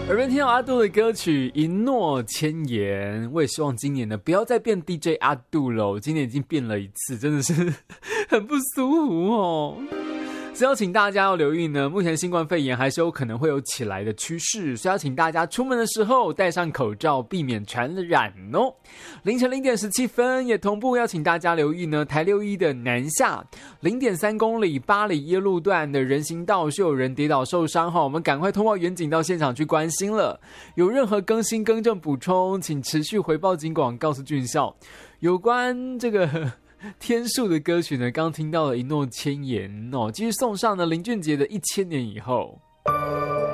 耳边听到阿杜的歌曲一诺千言，我也希望今年呢不要再变 DJ 阿杜了，今年已经变了一次，真的是很不舒服哦。只要请大家要留意呢，目前新冠肺炎还是有可能会有起来的趋势，所以要请大家出门的时候戴上口罩，避免传染哦。凌晨0点17分，也同步要请大家留意呢，台61的南下 0.3公里巴黎耶路段的人行道是有人跌倒受伤哈，我们赶快通报远警到现场去关心了。有任何更新更正补充，请持续回报警广告诉俊孝。有关这个天数的歌曲呢，刚听到了一诺千言哦，继续送上了林俊杰的1000年以后。